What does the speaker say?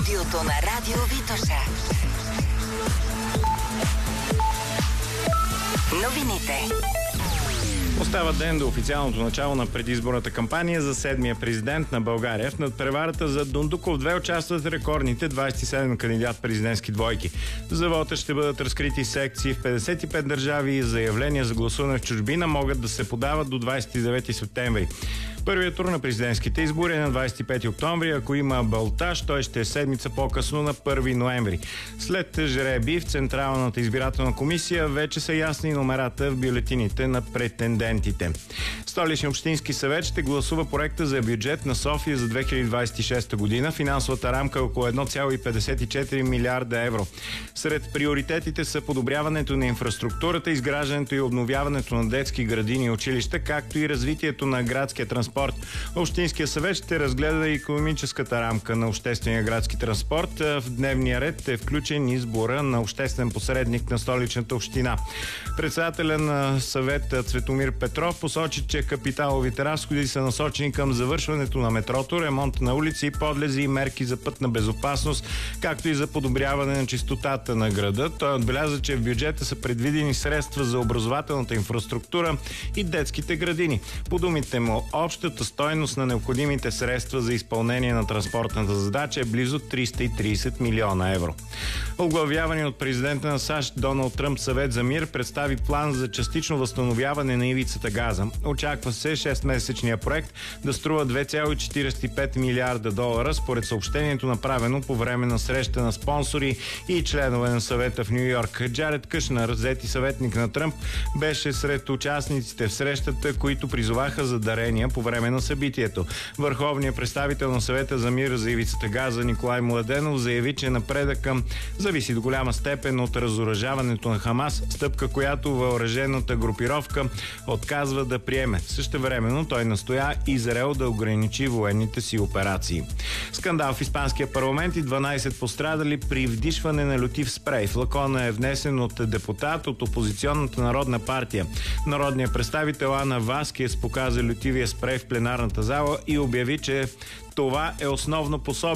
студиото на Радио Витоша. Новините. Остава ден до официалното начало на предизборната кампания за 7-я президент на България. В надпреварата за Дондуков 2 участват рекордните 27 кандидат-президентски двойки. За вота ще бъдат разкрити секции в 55 държави и заявления за гласуване в чужбина могат да се подават до 29 септември. Първият тур на президентските избори е на 25 октомври. Ако има балтаж, той ще е седмица по-късно на 1 ноември. След жребий в Централната избирателна комисия вече са ясни номерата в бюлетините на претендентите. Столичният общински съвет ще гласува проекта за бюджет на София за 2026 година. Финансовата рамка е около 1,54 милиарда евро. Сред приоритетите са подобряването на инфраструктурата, изграждането и обновяването на детски градини и училища, както и развитието на градския транспорт. Общинския съвет ще разгледа икономическата рамка на обществения градски транспорт. В дневния ред е включен избора на обществен посредник на Столичната община. Председателя на съвета Цветомир Петров посочи, че капиталовите разходи са насочени към завършването на метрото, ремонт на улици, подлези и мерки за пътна безопасност, както и за подобряване на чистотата на града. Той отбеляза, че в бюджета са предвидени средства за образователната инфраструктура и детските градини. По думите му, общата стойност на необходимите средства за изпълнение на транспортната задача е близо 330 милиона евро. Оглавяване от президента на САЩ Доналд Тръмп Съвет за мир представи план за частично възстановяване на ивицата Газа. Очаква се 6-месечния проект да струва 2,45 милиарда долара, според съобщението, направено по време на среща на спонсори и членове на съвета в Ню Йорк. Джаред Кушнер, зети съветник на Тръмп, беше сред участниците в срещата, които призоваха за дарения по време на събитието. Върховният представител на съвета за мир за ивицата Газа Николай Младенов заяви, че напредъкът зависи до голяма степен от разоръжаването на Хамас, стъпка, която въоръжената групировка отказва да приеме. Същевременно той настоя Израел да ограничи военните си операции. Скандал в испанския парламент и 12 пострадали при вдишване на лютив спрей. Флакона е внесен от депутат от опозиционната Народна партия. Народният представител Ана Васкес показа лютивия спрей в пленарната зала и обяви, че това е основно пособие